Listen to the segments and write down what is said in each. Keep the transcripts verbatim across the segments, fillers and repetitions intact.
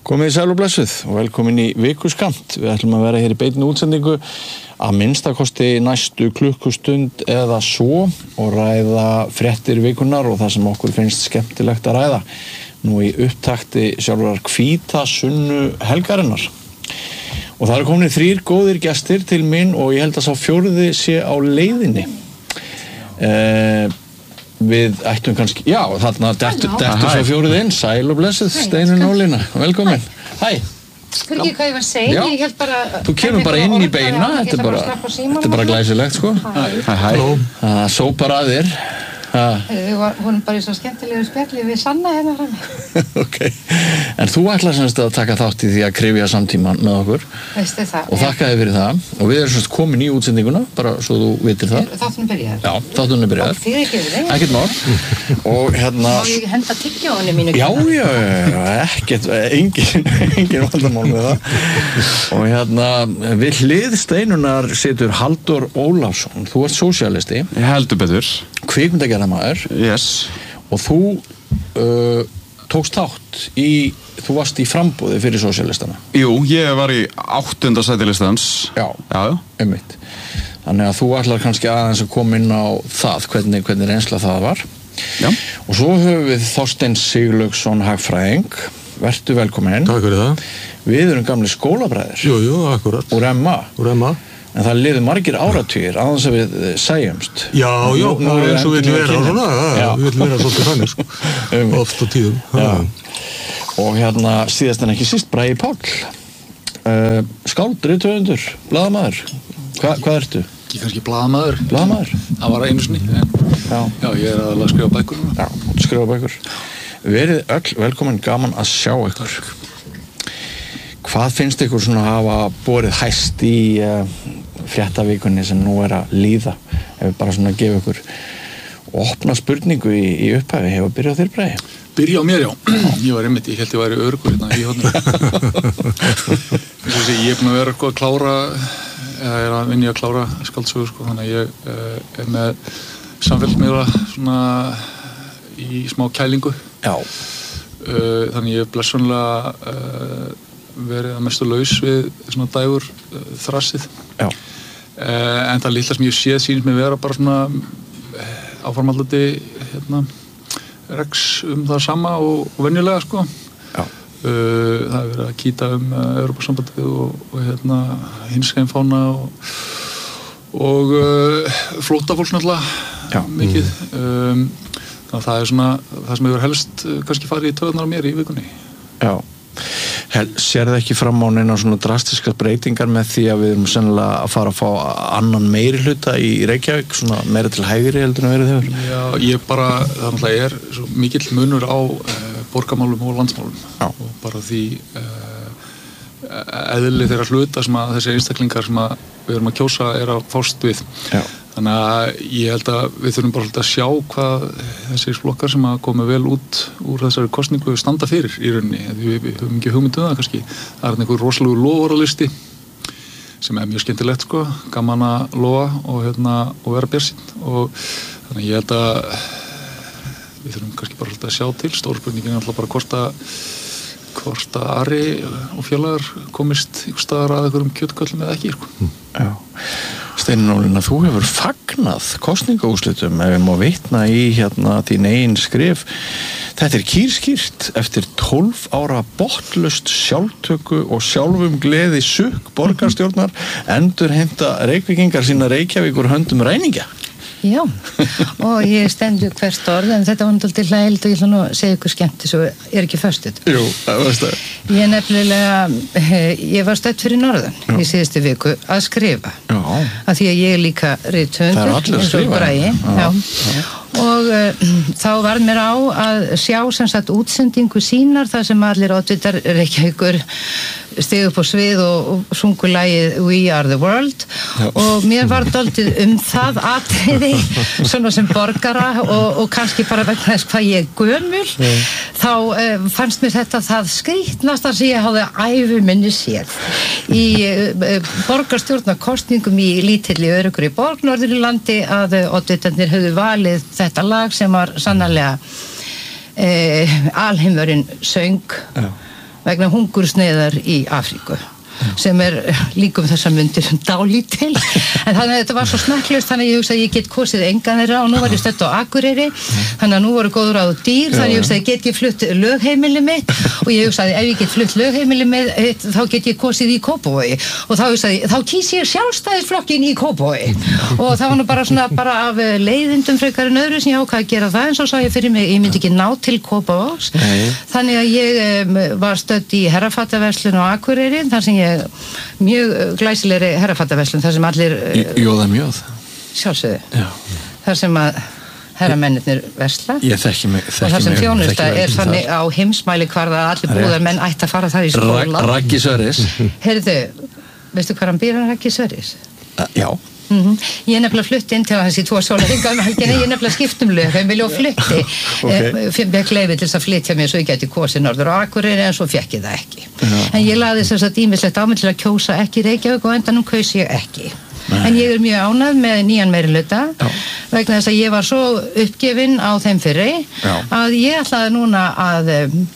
Komið sæl og blessuð og velkomin í vikuskamt. Við ætlum að vera hér í beinni útsendingu að minnstakosti næstu klukkustund eða svo og ræða fréttir vikunar og það sem okkur finnst skemmtilegt að ræða. Nú í upptakti sjálfrar hvíta sunnu helgarinnar. Og það eru komin þrír góðir gestir til mín og ég held að sá fjórði sé á leiðinni. Eh, Við ættum kannski, já, þarna dettur svo fjórið inn, sæl og blessuð, Steinunn Ólína, velkomin. Hæ. Spyr ekki hvað ég var að segja, ég held bara... Þú kemur bara inn í beina, þetta er bara, þetta er bara glæsilegt, sko. Hæ, hæ. Það sópar að þér. Við vorum bara í svo skemmtilegu spjalli við Sanna hérna frammi. Ok, en þú ætlar semst að taka þátt í því að krifja samtíman með okkur. Veistu það. Og þakka þér fyrir það. Og við erum semst komin í útsendinguna, bara svo þú vitir það. Þáttunum byrjaðar. Já, þáttunum byrjaðar. Þið ekki við þig. Ekkert mál. Og hérna... Má ég henda tyggjóinu mínu? Já, já, ekkert, engin, engin vandamál með það. Og hérna, við hlið Steinunnar situr Halldór Ólafsson. Þú ert sósíalisti. Ég heldur betur. Kvikmyndagerðarmaður. Yes. Og þú uh, tókst þátt í, þú varst í framboði fyrir sósíalistana. Jú, ég var í áttunda sæti listans. Já, já, já. Einmitt. Þannig að þú ætlar kannski aðeins að koma inn á það, hvernig, hvernig reynsla það var. Já. Og svo höfum við Þorstein Sigurlaugsson hagfræðing. Vertu velkominn. Takk fyrir það. Við erum gamli skólabræður. Jú, jú, akkurat. Úr M A. Úr M A. En það liði margir áratugir aðeins að við sæjumst. Já, já, nú, nú eins og við viljum vera svona, ja, við viljum vera svolítið þannig, sko. Oft á tíðum. Já. Og hérna síðast en ekki síst Bragi Páll. Uh, skáld, rithöfundur, blaðamaður. Hva, hvað ertu? Ekki kannski blaðamaður. Blaðamaður? Það var einu sinni. En, já. Já, ég er að skrifa bækur núna. Já, skrifa bækur. Verið öll velkomin, gaman að sjá ykkur. Hvað finnst ykkur svona að hafa borið hæst í uh, fréttavikunni sem nú er að líða? Ef við bara svona gefa ykkur opna spurningu í, í upphæfi, hefur byrjað þér Bragi? Byrja á mér, já. Ég var einmitt, ég held ég væri örgur hérna í hodnum. Ég er búin að vera að klára, eða er að vinna í að klára skaldsögur, sko, þannig að ég uh, er með samfélagsmiðla svona í smá kælingu. Já. Uh, þannig ég er blessunlega uh, verið að mestu laus við svona dægur uh, þrassið. Já. Uh, en það litla sem ég séð sýnist mér vera bara svona uh, áframhaldandi hérna, regs um það sama og, og venjulega, sko. Já. Uh, það er verið að kýta um uh, Evrópusambandið og, og hérna hinsegin fána og, og uh, flóttafólks náttúrulega mikið. Um, þannig að það er svona það sem hefur helst uh, kannski farið í töðunar á mér í vikunni. Já. Sér það ekki fram á neina svona drastiskar breytingar með því að við erum sennilega að fara að fá annan meiri hluta í Reykjavík, svona meira til hægri heldur en verið hefur? Já, ég bara, það náttúrulega er svo mikill munur á uh, borgarmálum og landsmálum. Já. Og bara því uh, eðli þeirra hluta sem að þessi einstaklingar sem að við erum að kjósa er að fást við. Já. Þannig að ég held að við þurfum bara að sjá hvað þessir flokkar sem að koma vel út úr þessari kosningu standa fyrir í rauninni. Við, við höfum ekki hugmynd um það kannski. Það er einhver rosalegu loforalisti sem er mjög skemmtilegt, sko, gaman að lofa og, hérna, og vera bjarsýnn. Og þannig að ég held að við þurfum kannski bara að sjá til. Stórspurningin er alltaf bara hvort að hvort að Ari og félagar komist ykkur staðar að einhverjum kjötköllum eða ekki, sko. Já. Steinunn Ólína, þú hefur fagnað kosningaúrslitum ef við má vitna í hérna þín eigin skrif. Þetta er kýrskýrt eftir tólf ára botnlaust sjálftöku og sjálfum gleði sukk borgarstjórnar endurheimta Reykvíkingar sína Reykjavík úr höndum ræningja. Já, og ég stendur hvert orð, en þetta var náttúrulega hlægild og ég ætla nú að segja ykkur skemmti svo er ekki föstuð. Jú, það varst það. Ég nefnilega, ég var stödd fyrir norðan Já. Í síðustu viku að skrifa. Já. Af því að ég er líka rithöfundur. Það er allir að skrifa. Bragi, Já. Já. Og uh, þá var mér á að sjá sem sagt útsendingu sínar þar sem allir oddvitar Reykjavíkur stigu upp á svið og, og sungu lagið We Are The World. Já. Og mér var dálítið um það atriði svona sem borgara og, og kannski bara vegna þess hvað ég er gömul. Já. Þá uh, fannst mér þetta það skrýtnasta sem ég hafði ævi minni séð í uh, borgarstjórnarkosningum í lítilli örugri borg norður í landi að uh, oddvitarnir höfðu valið þetta lag sem var sannarlega uh, alheimurinn söng. Já. vegna hungursneiðar í Afríku sem er líka um þessa mundir dálítil, en þannig að þetta var svo smekklaust, þannig að ég hugsaði að ég get kosið engan þeirra og nú var ég stödd á Akureyri, þannig að nú voru góður á dýr, þannig að ég hugsaði að ég get ekki flutt lögheimili mitt og ég hugsaði ef ég get flutt lögheimili mitt þá get ég kosið í Kópavogi og þá hugsaði ég, þá kýs ég Sjálfstæðisflokkinn í Kópavogi og það var nú bara svona bara af leiðindum frekar en öðru sem ég ákvað að gera það, en svo sá ég fyrir mig, ég myndi ekki ná til Kópavogs, þannig að ég um, var stödd í herrafattaverslun á Akureyri, þar sem ég mjög glæsilegri herrafattaverslun þar sem allir Jóða mjóð sjálfsögðu, þar sem að herramennirnir versla ég þekki mig og þar sem þjónusta er þannig á heimsmæli hvar að allir búðarmenn ætti að fara þar í skóla Raggi Sverris heyrðu, veistu hvað hann býr hann Raggi Sverris? Já Mm-hmm. Ég nefnilega flutti inn til hans í tvo sólarhringa um helgina, ég nefnilega skiptum lögheimili og flutti okay. Fekk leyfi til þess að flytja mér svo ég gæti kosið norður á Akureyri en svo fekk ég það ekki Já. En ég laði þess að ýmislegt á mig til að kjósa ekki Reykjavík og endanum kaus ég ekki Nei. En ég er mjög ánægð með nýjan meirihluta vegna þess að ég var svo uppgefin á þeim fyrri Já. Að ég ætlaði núna að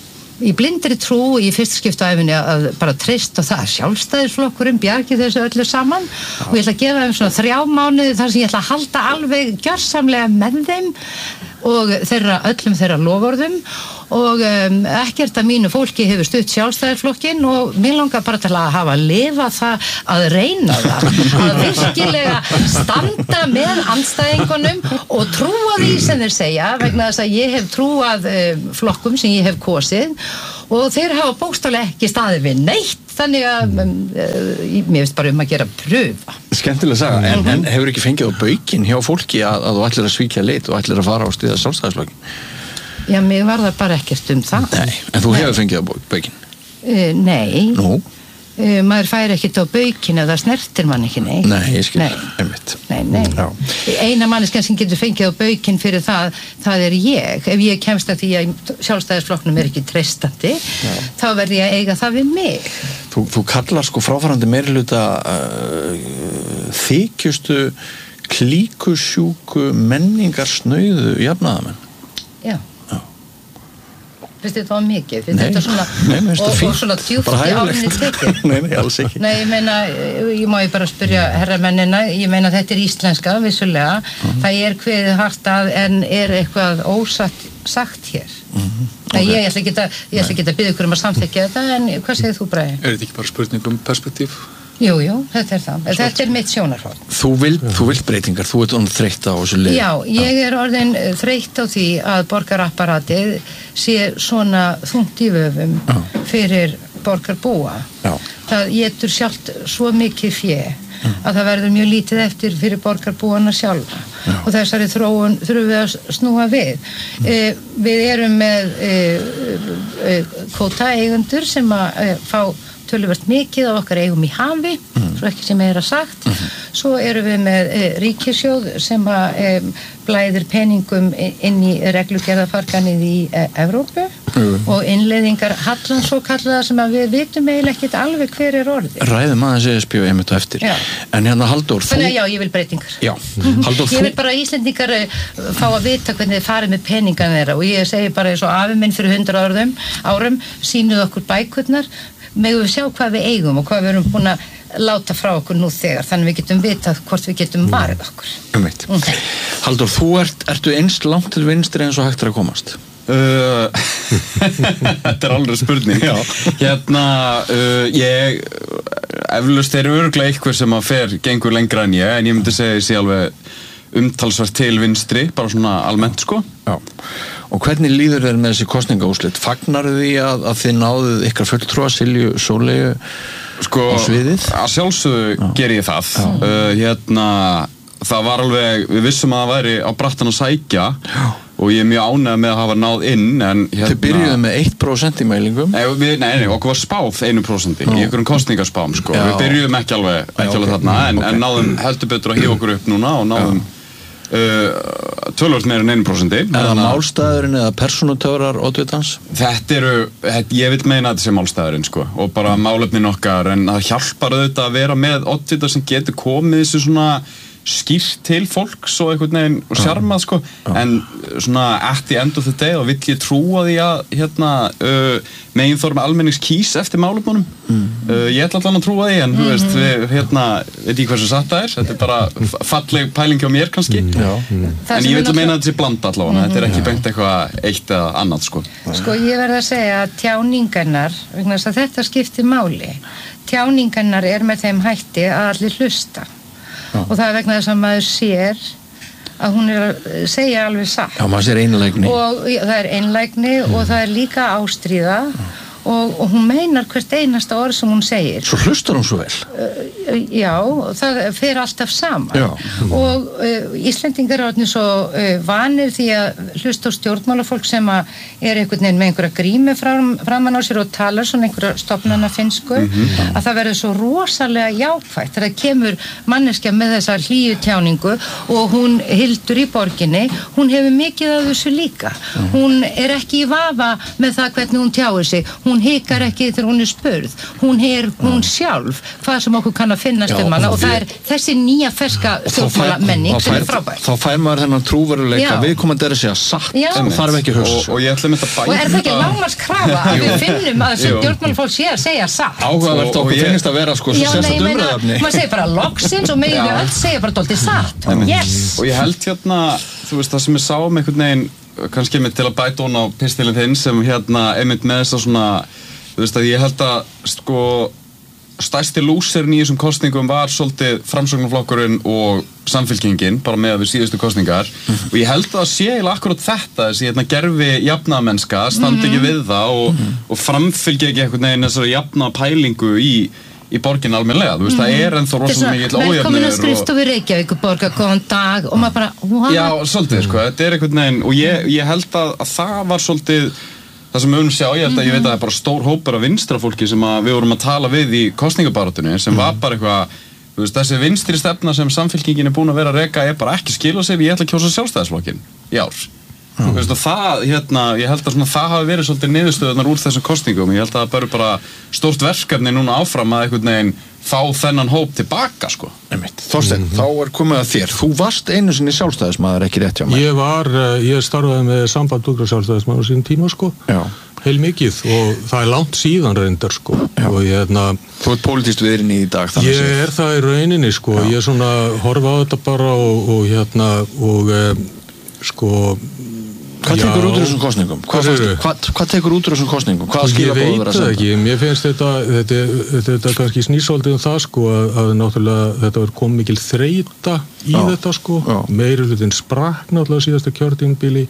í blindri trú í fyrsta skipti á ævinni að bara treysta það Sjálfstæðisflokkurinn bjargi þessu öllu saman Já. Og ég ætla að gefa þeim svona þrjá mánuði þar sem ég ætla að halda alveg gjörsamlega með þeim og þeirra, öllum þeirra loforðum og um, ekkert að mínu fólki hefur stutt Sjálfstæðisflokkinn og mér langar bara til að hafa að lifa það að reyna það að virkilega standa með andstæðingunum og trúa því sem þeir segja vegna þess að ég hef trúað um, flokkum sem ég hef kosið og þeir hafa bókstaflega ekki staðið við neitt þannig að um, uh, mér finnst bara um að gera pröfa. Skemmtilega saga, en, mm-hmm. en hefur ekki fengið á baukinn hjá fólki að, að þú ætlir að svíkja leit og ætlir að fara á stiða Sjálfstæðisflokkin? Já, mér var það bara ekkert um það. Nei, en þú hefur fengið á baukinn? Uh, nei. Nú? Uh, maður fær ekkert á baukinn ef það snertir mann ekki, nei. Nei, ég skil, einmitt. Nei, nei. Já. Eina manneskjan sem getur fengið á baukinn fyrir það, það er ég. Ef ég kemst að því að Sjálfstæðisflokknum er ekki treystandi, Já. Þá verð ég að eiga það við mig. Þú, þú kallar sko fráfarandi meirihluta uh, þykjustu klíkusjúku menningarsnauðu jafnaðamenn. Já. Finnst þetta var mikið? Finnst nei, þetta svona, nei, og, og svona djúpt í árinni tekið? Nei, nei, alls ekki. Nei, ég meina, ég má ég bara spyrja herramennina, ég meina þetta er íslenska, vissulega, mm-hmm. það er kveðið hart að en er eitthvað ósatt sagt hér. Mm-hmm. Okay. Ég ætla ekki að, ég ætla ekki að biðja ykkur um að samþykkja þetta, en hvað segir þú, Bragi? Er þetta ekki bara spurning um perspektíf? Jú, jú, þetta er það. Þetta er mitt sjónarhorn. Þú vilt, þú vilt breytingar, þú ert orðin þreytt á þessu leið. Já, ég er orðin þreytt á því að borgarapparatið sé svona þungt í vöfum Já. Fyrir borgarbúa. Já. Það getur sjálft svo mikið fé Já. Að það verður mjög lítið eftir fyrir borgarbúana sjálfa. Já. Og þessari þróun þurfum við að snúa við. Eh, við erum með eh, eh, kvóta eigendur sem að eh, fá töluvert mikið af okkar eigum í hafi, mm. svo ekki sem er að sagt. Mm-hmm. Svo erum við með e, ríkissjóð sem að e, blæðir peningum inn í reglugerðarfarganið í e, Evrópu mm. og innleiðingar hallan svo kallaða sem að við vitum eiginlega ekkert alveg hver er orðið. Ræðum aðeins E S B og einmitt og eftir. Já. En hérna Halldór, þú... Þannig að já, ég vil breytingar. Já, Halldór, þú... Ég vil bara að Íslendingar fá að vita hvernig þið farið með peningan þeirra og ég segi bara eins og afi minn fyrir hundrað árum, árum sínuð okkur bækurnar megum við sjá hvað við eigum og hvað við erum búin að láta frá okkur nú þegar þannig við getum vitað hvort við getum varið okkur. Um veit. Okay. Halldór, þú ert, ertu eins langt til vinstri eins og hægt er að komast? Uh, þetta er alveg spurning. Já. Hérna, uh, ég, eflaust er örugglega eitthvað sem að fer gengur lengra en ég, en ég myndi segja þessi alveg umtalsvert til vinstri, bara svona almennt sko. Já. Og hvernig líður þér með þessi kosningaúrslit? Fagnaru því að, að þið náðuð ykkar fulltrúa Silju Sóleyju sko, á sviðið? Að sjálfsögðu ger ég það. Uh, hérna, það var alveg, við vissum að það væri á brattan að sækja Já. Og ég er mjög ánægð með að hafa náð inn. En, hérna, þið byrjuðu með eitt prósent í mælingum? Nei, við, nei, nei, okkur var spáð einu prósent í einhverjum kostningaspám. Sko. Við byrjuðum ekki alveg, ekki Já, alveg okay. þarna, en, okay. en náðum heldur betur að hífa okkur upp núna og náðum Uh, tölvöld meira en einu prósenti. Er það málstæðurinn eða persónutöfrar oddvitans? Þetta eru, ég vil meina að þetta sé málstæðurinn sko, og bara málefnin okkar, en það hjálpar auðvitað að vera með oddvita sem getur komið þessu svona skýrt til fólks og einhvern veginn og sjarmað sko, en svona at the end of the day og vill ég trúa því að hérna uh, meginþorm almennings kýs eftir málefnunum mm. uh, ég ætla allan að trúa því en þú veist, við hérna veit ég hversu satt það er, þetta er bara falleg pæling hjá mér kannski mm. en ég vil að meina að þetta sé blanda allavega mm. þetta er ekki beint eitthvað eitt eða annað sko Sko ég verð að segja að tjáningarnar vegna þess að þetta skiptir máli tjáningarnar er með þeim hætti að allir hlusta Já. Og það er vegna þess að maður sér að hún er að segja alveg satt. Já, maður sér einlægni. Og það er einlægni mm. og það er líka ástríða og, og hún meinar hvert einasta orð sem hún segir. Svo hlustar hún svo vel. Uh, já, það fer alltaf saman. Já. Og uh, Íslendingar er orðnir svo uh, vanir því að hlusta á stjórnmálafólk sem að er einhvern veginn með einhverja grími fram, framan á sér og talar svona einhverja stofnana finnsku mm-hmm. að það verður svo rosalega jákvætt þegar það kemur manneskja með þessa hlýju tjáningu og hún Hildur í borginni, hún hefur mikið af þessu líka. Mm. Hún er ekki í vafa með það hvernig hún tjáir sig. Hún hikar ekki þegar hún er spurð. Hún er hún sjálf hvað sem okkur kann að finnast Já, um hana og það er þessi nýja ferska stjórnmálamenning sem er frábær. Þá fær maður þennan trúveruleika viðkomandi er að segja satt og þarf ekki að hugsa. Og, og ég ætla með þetta bæta. Og er það ekki lágmarkskrafa að við finnum að þessi stjórnmálafólk sé að segja satt? Áhugavert okkur finnst að vera sko svo sérstætt umræðefni. Maður segir bara loksins og megin við öll segja bara dálítið satt. Yes. Og ég held hérna, þú veist það sem ég sá um einhvern veginn kannski með til að bæta hún á pistilin þinn sem hérna einmitt með þess að svona þú veist að ég held að sko stærsti lúserinn í þessum kosningum var svolítið Framsóknarflokkurinn og Samfylkingin bara með við síðustu kosningar mm-hmm. og ég held að það sé eiginlega akkurat þetta þessi hérna gerfi jafnaðamennska standi mm-hmm. ekki við það og, mm-hmm. og framfylgja ekki einhvern veginn þessari jafna pælingu í í borgin almennilega, þú veist, mm. það er ennþá rosalega mikill ójöfnur og... Velkomin að skrifstofu Reykjavík borga, góðan dag og maður bara... What? Já, svolítið, sko, þetta er einhvern veginn og ég, ég held að, að það var svolítið það sem við höfum sjá, ég held að mm-hmm. ég veit að það er bara stór hópur af vinstrafólki sem að við vorum að tala við í kosningabarátunni sem mm. var bara eitthvað, þú veist, þessi vinstri stefna sem Samfylkingin er búin að vera að reka er bara ekki skila sig, ég ætla að kjósa Sjálfstæðisflokkinn í ár. Mm. Veist, það, hérna, ég held að svona, það hafi verið svolítið niðurstöðunar úr þessum kosningum ég held að það bæri bara stórt verkefni núna áfram að einhvern veginn fá þennan hóp tilbaka sko. Þorsteinn, mm-hmm. þá er komið að þér þú varst einu sinni sjálfstæðismaður ekki rétt hjá mér ég var, ég starfaði með samband út af sjálfstæðismaður sín tíma sko Já. Heil mikið og það er langt síðan reyndar sko og ég, hérna, þú ert pólitískt viðurinn í dag ég sér. Er það í rauninni sko Já. Ég svona horfa á þetta bara og, og hérna og e, sko Hvað tekur út úr þessum kosningum? Hvað, hvað, hvað tekur út úr þessum kosningum? Hvað skilja bóðu vera að senda? Ég veit það ekki, mér finnst þetta, þetta, þetta, þetta kannski snýsaldið um það sko að, að náttúrulega þetta var komið mikil þreyta í Já. Þetta sko, meiri hlutin sprakk náttúrulega síðasta kjörtímabili,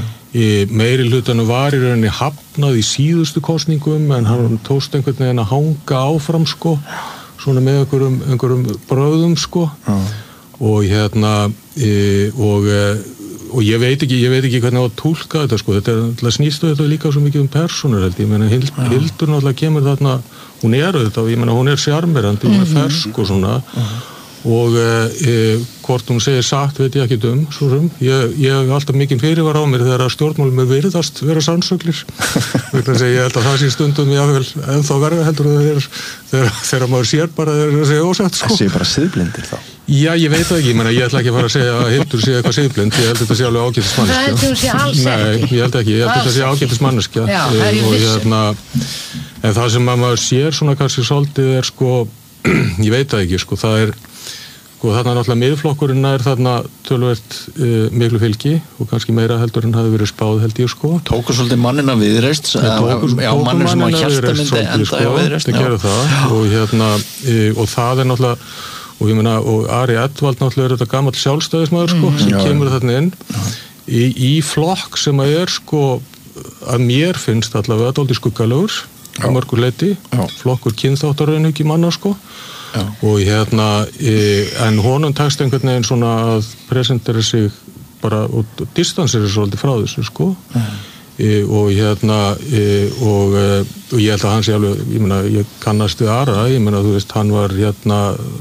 meiri hlutanum var í rauninni hafnað í síðustu kosningum en hann tókst einhvern veginn að hanga áfram sko, svona með einhverjum, einhverjum bröðum sko Já. Og hérna e, og og ég veit ekki, ég veit ekki hvernig á að túlka þetta sko, þetta er náttúrulega snýstu þetta líka svo mikið um persónur held ég, meina Hild, uh-huh. Hildur náttúrulega kemur þarna, hún er auðvitað, ég meina hún er sjarmerandi, hún er fersk og svona uh-huh. og e, hvort hún segir satt veit ég ekki um, svo sem, ég, ég hef alltaf mikið fyrirvar á mér þegar að stjórnmálum er virðast vera sannsöglir, vegna að segja ég held að það sé stundum jáfnvel ennþá verða heldur að þeir, þegar, þegar maður sér bara þeir að segja ósett sko. Það sé bara siðblindir þá. Já, ég veit það ekki, ég, mena, ég ætla ekki að fara að segja að Hildur sé eitthvað siðblind, ég held að þetta sé alveg ágætis manneskja. Það heldur hún sé alls ekki. Nei, ég held ekki, ég held að þetta sé ágætis manneskja. Já, það er ég vissi. Hérna, en það sem maður sér svona kannski svolítið er sko, ég veit það ekki, sko, það er, sko, þarna náttúrulega miðflokkurinn er þarna töluvert uh, miklu fylgi og kannski meira heldur en hafi verið spáð held ég, sko. Tóku svolítið manninn af Viðreist, já, manninn sem að hjarta myndi enda á Viðreist. Það gerði það og hérna, og það er náttúrulega og ég meina, og Ari Edvald náttúrulega er þetta gamall sjálfstæðismaður sko, sem mm, kemur þarna inn í, í flokk sem að er sko, að mér finnst allavega dálítið skuggalegur á mörgu leyti, flokkur kynþáttarauðnugi manna sko Já. Og hérna, e, en honum tekst einhvern veginn svona að presentera sig bara og distansera svolítið frá þessu sko mm. e, og hérna e, og, e, og ég held að hann sé alveg, ég meina, ég kannast við Ara, ég meina, þú veist, hann var hérna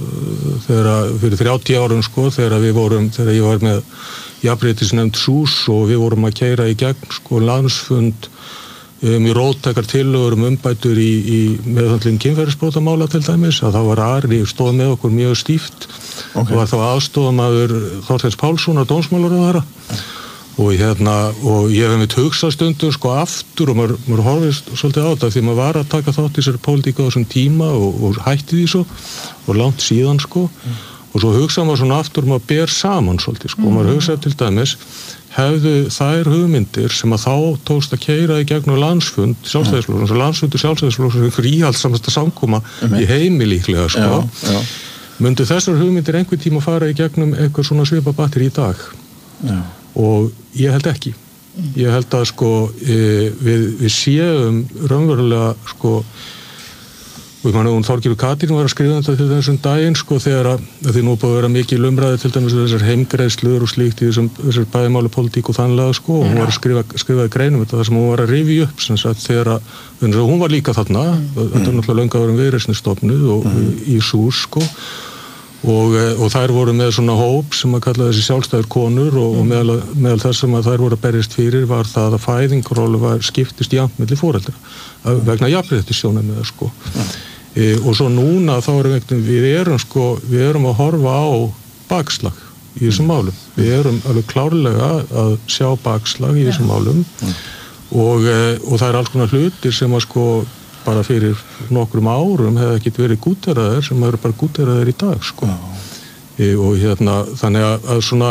þegar fyrir þrjátíu árum sko, þegar við vorum, þegar ég var með jafnréttisnefnd SÚS og við vorum að keyra í gegn sko landsfund um, í róttækar tillögur um umbætur í, í meðhöndlun kynferðisbrotamála til dæmis, að þá var Ari stóð með okkur mjög stíft okay. og var þá aðstofamaður Þorsteins Pálssonar dómsmálaráðherra og hérna, og ég hef mitt hugsað stundum sko aftur og maður, maður horfist svolítið á þetta því maður var að taka þátt í þessari pólitík á þessum tíma og, og hætti því svo og langt síðan sko mm. og svo hugsaði maður svona aftur og maður ber saman svolítið sko, mm. maður hugsaði til dæmis hefðu þær hugmyndir sem að þá tókst að keyra í gegnum landsfund sjálfstæðisflokksins og landsfundur sjálfstæðisflokksins einhver íhaldssamasta samkoma mm. í heimi líklega sko já, já. Myndu þessar hugmyndir einhver tíma fara í gegnum eitthvað svona svipa batteri í dag já. Og ég held ekki ég held að sko e, við, við séum raunverulega sko og ég man að hún Þorgerður Katrín var að skrifa þetta til þessum daginn sko þegar að, að því nú búið að vera mikil umræði til dæmis þessar heimgreiðslur og slíkt í þessum, þessar bæðimála pólitík og þannlega sko og hún var að skrifa, skrifaði greinum þetta þar sem hún var að rifja upp sem sagt þegar að, hún var líka þarna mm. þetta er náttúrulega löngu að vera viðreisni stofnuð og mm. í sús sko Og, og þær voru með svona hóp sem að kalla þessi sjálfstæður konur og, mm. og meðal, meðal þess sem að þær voru að berjast fyrir var það að fæðingarólu var skiptist jafnt milli foreldra mm. vegna jafnréttissjónarmiða sko mm. e, og svo núna þá erum við, við erum sko við erum að horfa á bakslag í þessum málum, við erum alveg klárlega að sjá bakslag í þessum málum mm. og, og það er alls konar hlutir sem að sko bara fyrir nokkrum árum hefði ekkert verið gúteraðir sem eru bara gúteraðir í dag sko. E, og hérna þannig að, að svona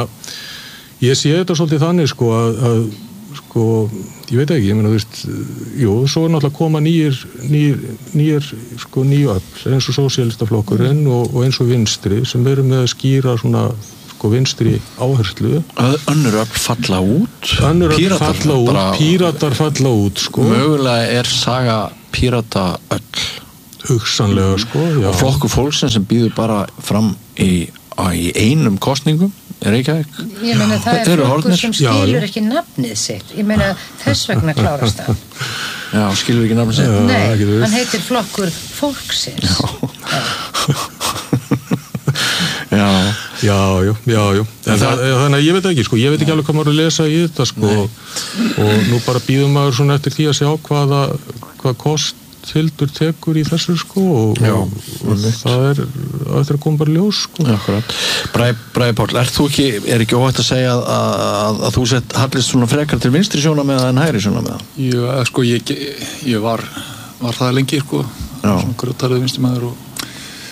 ég sé þetta svolítið þannig sko að, að sko, ég veit ekki, ég meina þú veist jú, svo er náttúrulega koma nýjir nýjir, nýjir sko nýju öfl eins og sósíalistaflokkurinn og, og eins og vinstri sem eru með að skýra svona sko vinstri áherslu önnur öfl falla út önnur öfl falla út, bara, píratar falla út sko mögulega er saga pírata öll hugsanlega sko já. Og flokkur fólksins sem býður bara fram í, í einum kosningum er ekki ekki ég meina það er flokkur sem skilur já, ekki nafnið sitt ég meina þess vegna klárast það já, skilur ekki nafnið sitt nei, hann heitir flokkur fólksins já já, já, já, já, já. En það, þannig að ég veit ekki sko, ég veit ekki alveg hvað maður að lesa í þetta sko Nei. Og nú bara býðum maður svona eftir því að sjá hvaða hvað kost Hildur tekur í þessu sko og, já, og, og það er eftir að koma bara ljós sko. Bragi Páll, er þú ekki er ekki óhætt að segja að, að, að þú sett hallist svona frekar til vinstri sjónarmiða en hægri sjónarmiða? Já, sko, ég, ég var var það lengi sko, svona grjótarið vinstri maður og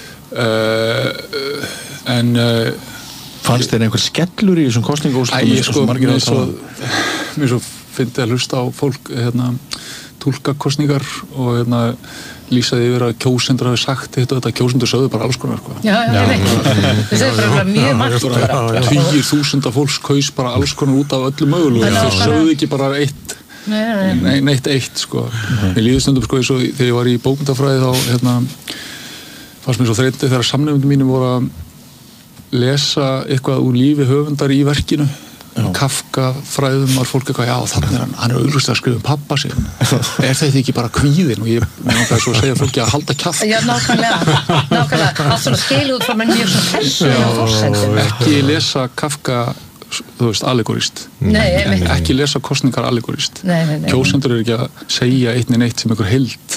uh, en uh, fannst þér einhver skellur í þessum kosningaúrslitum? Æ, ég sko, mér svo mér svo fyndi að hlusta á fólk hérna túlka kosningar og hérna lýsaði yfir að kjósendur hafi sagt þetta og þetta kjósendur sögðu bara alls konar sko. Já, já, ég veit það er bara mjög margt tugir þúsunda fólks kaus bara alls konar út af öllu mögulega þeir sögðu ekki bara eitt nei, neitt eitt sko mér líður stundum sko eins og þegar ég var í bókmyndafræði þá hérna fannst mér svo þreytandi þegar samnefndum mínum voru að lesa eitthvað úr lífi höfundar í verkinu Já. Kafka fræðum var fólk eitthvað, já þannig er hann, hann er auglustlega að skrifa um pappa sig er þetta ekki bara kvíðin og ég meðan það er svo að segja fólki að halda kjaft Já, nákvæmlega, nákvæmlega allt svona skilu út frá mér mjög svona persónulegum forsendum ekki lesa Kafka þú veist, allegorist Nei, ekki lesa kosningar allegorist nei, nei, nei. Kjósendur eru ekki að segja eitt en eitt sem einhver heild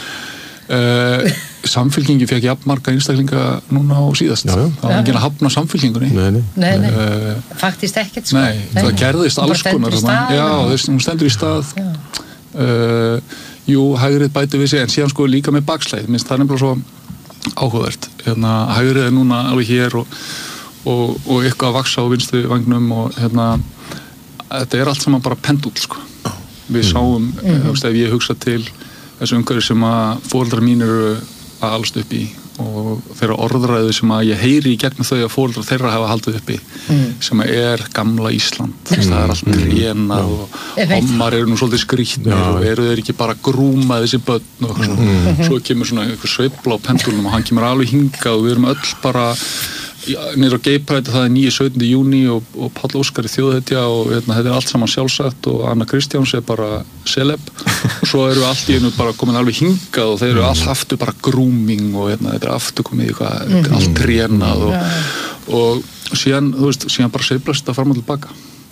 uh, Samfylkingi fekk jafn marga einstaklinga núna á síðast já, já. Það var enginn að hafna samfylkingunni Nei, nei, nei, nei. Uh, Faktist ekkert sko Nei, nei. Það gerðist alls konar Já, þess, hún stendur í stað uh, Jú, hægrið bæti við sig en síðan sko líka með bakslæð minnst það er nefnilega svo áhugavert hérna, hægrið er núna alveg hér og, og, og eitthvað að vaksa á vinstri vagnum og hérna þetta er allt saman bara pendúll sko Við sáum, mm. ef ég hugsa til þessu umhverfi sem að foreldrar mín eru að alast upp í og þeirra orðræðu sem að ég heyri í gegnum þau að foreldrar þeirra hafa haldið upp í mm. sem er gamla Ísland mm. það er allt rénað mm. og hommar eru nú svolítið skrýtnir og eru þeir ekki bara grúmað þessi börn og mm. mm. svo kemur svona eitthvað sveifla á pendulum og hann kemur alveg hingað og við erum öll bara niður á Geiparæti, það er nýja sautjánda júní og, og Páll Óskar er þjóðhetja og hérna, þetta er allt saman sjálfsagt og Anna Kristjáns er bara celeb og svo eru allt í einu bara komin alveg hingað og þeir eru allt aftur bara grooming og hérna, þetta er aftur komið eitthvað, þetta er allt trénað og, og síðan, þú veist, síðan bara sveiflast það fram og tilbaka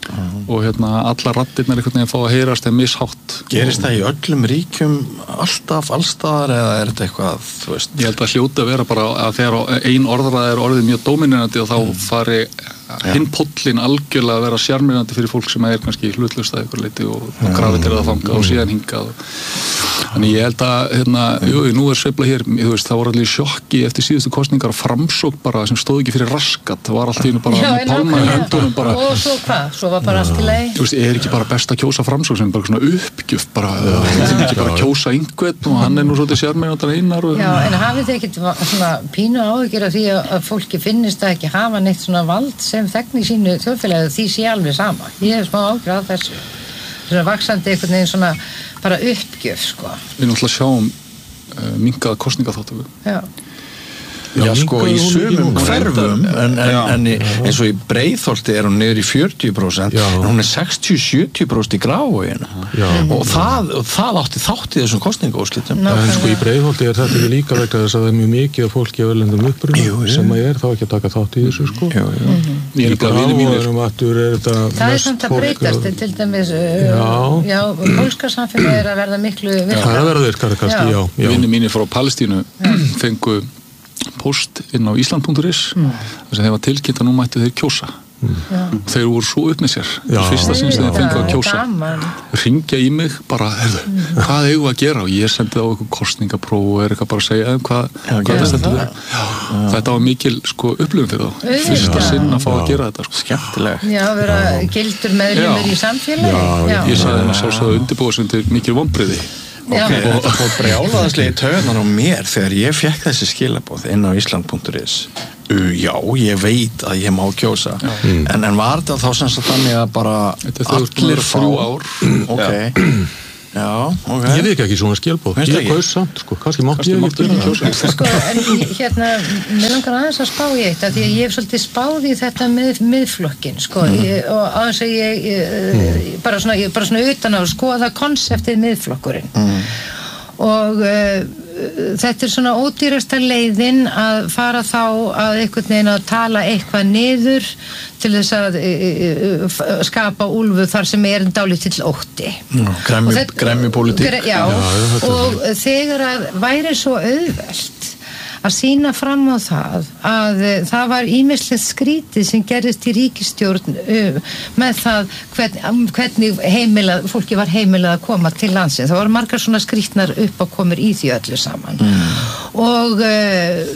mm. og hérna allar raddirnar einhvern veginn fá að heyrast eða mishátt. Gerist það í öllum ríkjum alltaf, allstaðar eða er þetta eitthvað, þú veist? Ég held að hljóta að vera bara að þegar ein orðræða er orðið mjög dominirandi og þá mm. fari hinn pollin algjörlega að vera sjarmirandi fyrir fólk sem er kannski hlutlaust að ykkur leiti og grafið að fanga og síðan hingað. Þannig ég held að, hérna, jú, nú er sveifla hér, þú veist, það voru allir sjokki eftir síðustu kosningar og Framsókn bara sem stóð ekki fyrir raskat, það var allt í einu bara Já, með pálma í höndunum bara. Og svo hvað? Svo var bara allt í lagi. Þú veist, er ekki bara best að kjósa Framsókn sem bara svona uppgjöf, bara, það er ekki bara að kjósa einhvern og hann er nú svolítið sjarmirandi einar og... Já, en hafið þið ekkert svona pínu áhyggjur af því að fólki finnist að ekki hafa neitt svona vald sem þegni sínu þjóðfélagi, því sé alveg sama. Ég hef smá áhyggjur af þessu. Svona vaxandi einhvern veginn svona bara uppgjöf, sko. Við náttúrulega sjáum uh, minkaða kosningaþátttöku. Já. Já, sko, í sumum hverfum, en, en, en eins og í Breiðholti er hún niður í fjörutíu prósent, en hún er sextíu til sjötíu prósent í Grafarvoginum. Og það, það átti þátt í þessum kosningaúrslitum. En sko, í Breiðholti er þetta ekki líka vegna þess að það er mjög mikið af fólki af erlendum uppruna sem að er þá ekki að taka þátt í þessu, sko. Jú, jú. Í Grafarvoginum aftur er þetta mest fólk... Það er samt að breytast, til dæmis, já, pólska samfélagið er að verða miklu virkara. Það er að verða virkara, kannski, já. Vinir mínir frá Palestínu fengu post inn á Ísland punktur is mm. þess að þeir var tilkynnt að nú mættu þeir kjósa mm. þeir voru svo upp með sér fyrsta sinns þegar þeir fengu að kjósa ringja í mig bara, heyrðu, mm. hvað eigum við að gera og ég sendi á eitthvað kostningapróf og er eitthvað bara að segja hvað, já, hvað er þetta já. Já. Þetta var mikil sko, upplifun fyrir þá fyrsta sinn að fá að gera þetta sko. Skemmtilegt Já, vera gildur meðlumur í samfélagi Já, ég sagði þeim að sjálfsögðu undirbúa sem til mikil vonbrigði Ok, þetta fór brjálaðanslega í taugarnar á mér þegar ég fekk þessi skilaboð inn á Ísland punktur is uh, Já, ég veit að ég má kjósa mm. en, en var þetta þá sem sagt þannig að bara allir fá ár Ok, já, ok Ég veit ekki svona skilboð, ég kaus samt sko, kannski mátti ég ekki kjósa Sko, en hérna, mér langar aðeins að spá í eitt að því að ég hef svolítið spáð í þetta með miðflokkin, sko mm. ég, og aðeins að ég, ég, mm. bara, svona, ég bara svona utan á að skoða konseptið miðflokkurinn mm. og uh, þetta er svona ódýrasta leiðin að fara þá að einhvern veginn að tala eitthvað niður til þess að e, e, skapa úlfu þar sem er dálítill ótti Græmi pólitík Já, já og þegar að væri svo auðvelt að sýna fram á það að það var ýmislegt skrítið sem gerðist í ríkisstjórn uh, með það hvern, hvernig heimilað, fólki var heimilað að koma til landsins. Það voru margar svona skrítnar uppákomur í því öllu saman. Mm. Og uh,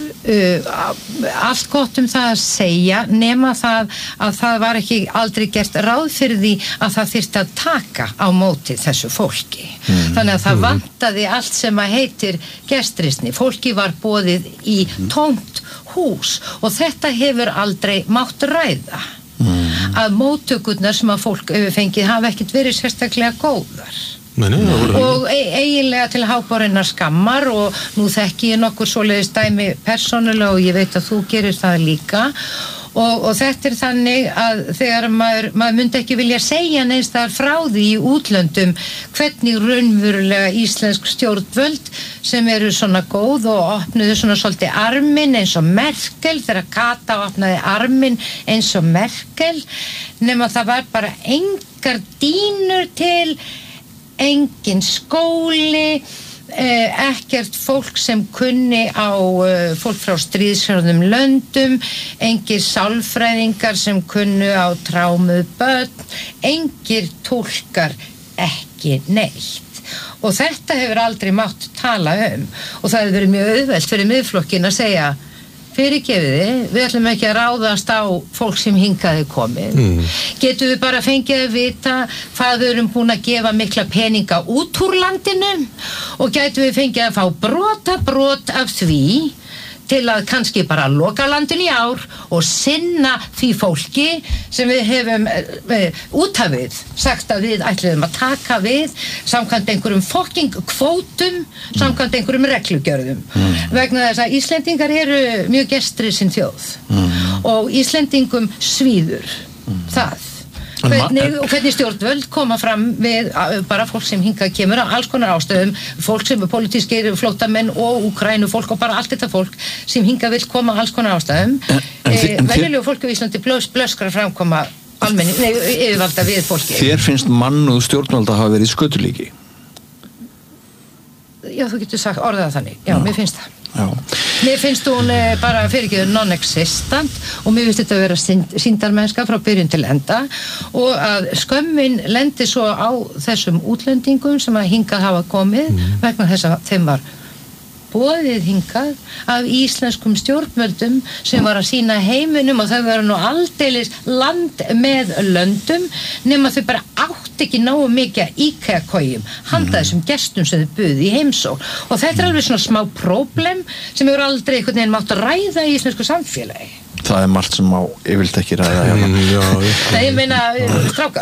uh, allt gott um það að segja nema það að það var ekki aldrei gert ráð fyrir því að það þyrfti að taka á móti þessu fólki. Mm. Þannig að það vantaði allt sem að heitir gestrisni. Fólki var boðið í tómt hús og þetta hefur aldrei mátt ræða mm. að móttökurnar sem að fólk hefur fengið hafa ekkert verið sérstaklega góðar nei, nei, og e eiginlega til háborinnar skammar og nú þekki ég nokkur svoleiðis dæmi persónulega og ég veit að þú gerir það líka Og, og þetta er þannig að þegar maður, maður myndi ekki vilja segja neins þar frá því í útlöndum hvernig raunverulega íslensk stjórnvöld sem eru svona góð og opnuðu svona svolítið arminn eins og Merkel þegar Kata opnaði arminn eins og Merkel nema það var bara engar dýnur til engin skóli Eh, ekkert fólk sem kunni á uh, fólk frá stríðshrjáðum löndum engir sálfræðingar sem kunnu á trámuð börn engir túlkar ekki neitt og þetta hefur aldrei mátt tala um og það hefur verið mjög auðvelt fyrir miðflokkin að segja fyrirgefiði, við ætlum ekki að ráðast á fólk sem hingaði komið. Mm. Getum við bara fengið að vita hvað við erum búin að gefa mikla peninga út úr landinu og getum við fengið að fá brota brot af því til að kannski bara loka landinu í ár og sinna því fólki sem við hefum e, úthafið sagt að við ætluðum að taka við samkvæmt einhverjum fucking kvótum samkvæmt einhverjum reglugjörðum mm. vegna þess að Íslendingar eru mjög gestrisinn þjóð mm. og Íslendingum svíður mm. það Hvernig, og hvernig stjórnvöld koma fram við bara fólk sem hingað kemur á alls konar ástöðum, fólk sem er pólitískir flóttamenn og Úkraínu fólk og bara allt þetta fólk sem hingað vill koma á alls konar ástöðum e, veljulega fólk á Íslandi blös, blöskra framkoma almenni, nei, yfirvalda við fólki. Þér finnst mannúð stjórnvalda hafa verið skötulíki? Já, þú getur sagt orðað þannig. Já, já. Mér finnst það. Já. Mér finnst hún eh, bara fyrir ekki non-existent og mér finnst þetta að vera sýndarmennska frá byrjun til enda og að skömmin lendi svo á þessum útlendingum sem að hingað hafa komið mm. vegna þess að þeim var boðið hingað af íslenskum stjórnvöldum sem var að sína heiminum og þau var nú aldeilis land með löndum nema þau bara átt ekki nógu mikið IKEA-kojum handa þessum gestum sem þau buðu í heimsókn og þetta er alveg svona smá próblem sem hefur aldrei einhvern veginn mátt að ræða í íslensku samfélagi. Það er margt sem má yfirleitt ekki ræða hérna. Nei, ég meina, strákar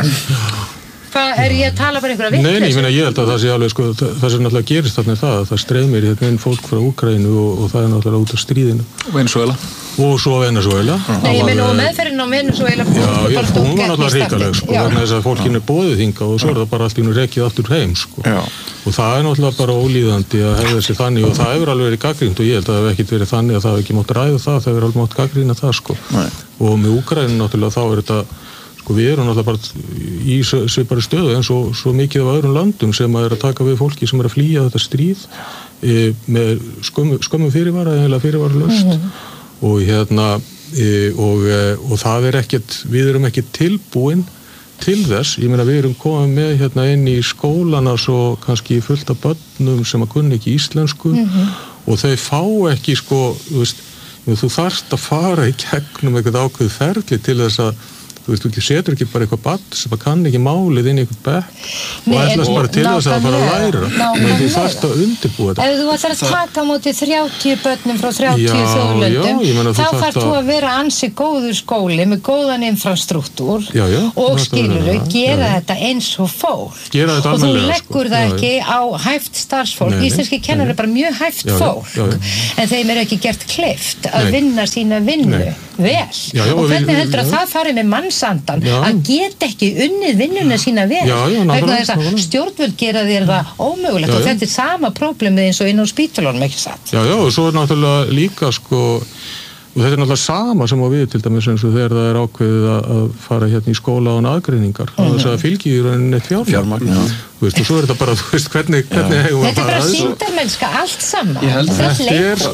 hvað er ég að tala bara einhverja vitleysu? Nei, nei, ég meina, ég held að það sé alveg, sko, það sem náttúrulega gerist þarna er það að það streymir hérna inn fólk frá Úkraínu og, og það er náttúrulega út af stríðinu. Venezuela. Og svo Venezuela. Nei, ég meina, og meðferðin á Venezuela. Já, ég, hún var náttúrulega ríkaleg, sko, vegna þess að fólkinu er boðið hingað og svo er það bara allt í nú rekið aftur heim, sko. Já. Og það er náttúrulega bara ólíðandi að hefða sig þannig og það hefur alveg verið gagnrýnt og ég held að það hef ekkert verið þannig að það hef ekki mátt ræða það, það hefur alveg mátt gagnrýna það, sko. Nei. Og með Úkraínu náttúrulega þá er þetta sko við erum náttúrulega bara í svipari stöðu eins og svo mikið af öðrum landum sem að er að taka við fólki sem er að flýja þetta stríð e, með skömmu, skömmu fyrirvara eða fyrirvaralaust mm-hmm. og hérna e, og, e, og það er ekkert, við erum ekki tilbúin til þess, ég meina við erum komið með hérna inn í skólana svo kannski fullt af börnum sem að kunni ekki íslensku mm-hmm. og þau fá ekki sko, þú veist, þú þarft að fara í gegnum eitthvað ákveð ferli til þess að þú veist, þú setur ekki bara eitthvað barn sem að kann ekki málið inn í eitthvað bekk og ætlast bara til þess að fara að læra en þú þarft að undirbúa þetta. Ef þú ætlar að taka á móti þrjátíu börnum frá þrjátíu þjóðlöndum, þá þarf þú að vera ansi góður skóli með góðan infrastruktúr já, já, og skilurðu, gera já, þetta eins og fólk og þú leggur það ekki á hæft starfsfólk. Íslenski kennar er bara mjög hæft fólk en þeim er ekki gert kleift að vinna sína vinnu vel og hvernig heldur að það fari með mannsandan að geta ekki unnið vinnuna sína vel já, já, vegna þess að stjórnvöld gera þér það ómögulegt já, og þetta er sama problemið eins og inn á spítulunum ekki satt. Já, já, og svo er náttúrulega líka sko, og þetta er náttúrulega sama sem á við til dæmis eins og þegar það er ákveðið að fara hérna í skóla án aðgreiningar og þess að fylgi í rauninni fjármagn þú veist, og svo er þetta bara, þú veist, hvernig hvernig hefur þetta er bara sýndarmennska allt saman þetta er,